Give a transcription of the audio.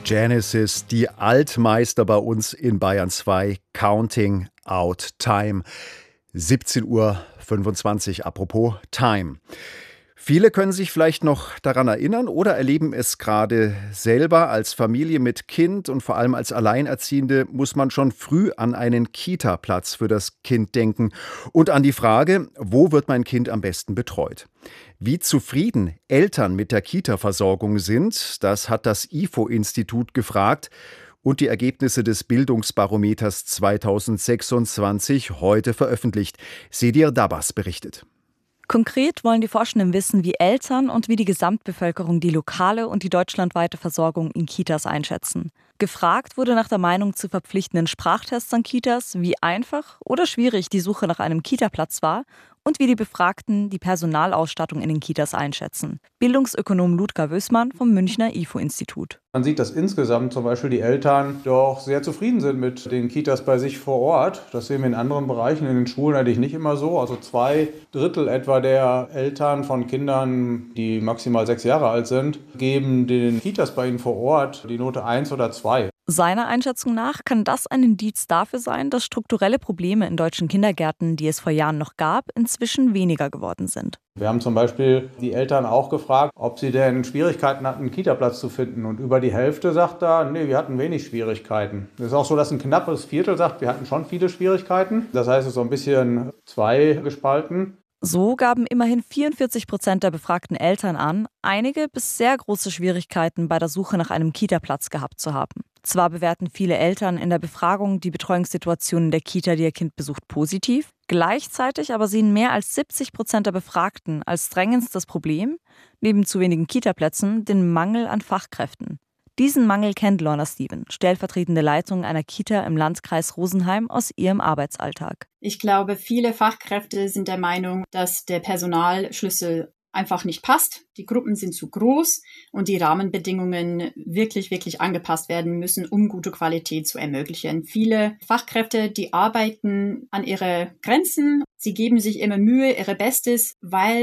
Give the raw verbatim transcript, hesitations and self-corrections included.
Genesis, die Altmeister bei uns in Bayern zwei, Counting Out Time. siebzehn Uhr fünfundzwanzig, apropos Time. Viele können sich vielleicht noch daran erinnern oder erleben es gerade selber. Als Familie mit Kind und vor allem als Alleinerziehende muss man schon früh an einen Kita-Platz für das Kind denken und an die Frage, wo wird mein Kind am besten betreut? Wie zufrieden Eltern mit der Kita-Versorgung sind, das hat das I F O-Institut gefragt und die Ergebnisse des Bildungsbarometers zweitausendsechsundzwanzig heute veröffentlicht. Sedir Dabas berichtet. Konkret wollen die Forschenden wissen, wie Eltern und wie die Gesamtbevölkerung die lokale und die deutschlandweite Versorgung in Kitas einschätzen. Gefragt wurde nach der Meinung zu verpflichtenden Sprachtests an Kitas, wie einfach oder schwierig die Suche nach einem Kitaplatz war und wie die Befragten die Personalausstattung in den Kitas einschätzen. Bildungsökonom Ludger Wößmann vom Münchner I F O-Institut. Man sieht, dass insgesamt zum Beispiel die Eltern doch sehr zufrieden sind mit den Kitas bei sich vor Ort. Das sehen wir in anderen Bereichen, in den Schulen eigentlich nicht immer so. Also zwei Drittel etwa der Eltern von Kindern, die maximal sechs Jahre alt sind, geben den Kitas bei ihnen vor Ort die Note eins oder zwei. Seiner Einschätzung nach kann das ein Indiz dafür sein, dass strukturelle Probleme in deutschen Kindergärten, die es vor Jahren noch gab, inzwischen weniger geworden sind. Wir haben zum Beispiel die Eltern auch gefragt, ob sie denn Schwierigkeiten hatten, einen Kita-Platz zu finden. Und über die Hälfte sagt da, nee, wir hatten wenig Schwierigkeiten. Es ist auch so, dass ein knappes Viertel sagt, wir hatten schon viele Schwierigkeiten. Das heißt, es ist so ein bisschen zweigespalten. So gaben immerhin vierundvierzig Prozent der befragten Eltern an, einige bis sehr große Schwierigkeiten bei der Suche nach einem Kita-Platz gehabt zu haben. Zwar bewerten viele Eltern in der Befragung die Betreuungssituation in der Kita, die ihr Kind besucht, positiv. Gleichzeitig aber sehen mehr als siebzig Prozent der Befragten als drängendstes Problem, neben zu wenigen Kita-Plätzen, den Mangel an Fachkräften. Diesen Mangel kennt Lorna Steven, stellvertretende Leitung einer Kita im Landkreis Rosenheim, aus ihrem Arbeitsalltag. Ich glaube, viele Fachkräfte sind der Meinung, dass der Personalschlüssel einfach nicht passt. Die Gruppen sind zu groß und die Rahmenbedingungen wirklich, wirklich angepasst werden müssen, um gute Qualität zu ermöglichen. Viele Fachkräfte, die arbeiten an ihre Grenzen. Sie geben sich immer Mühe, ihre Bestes, weil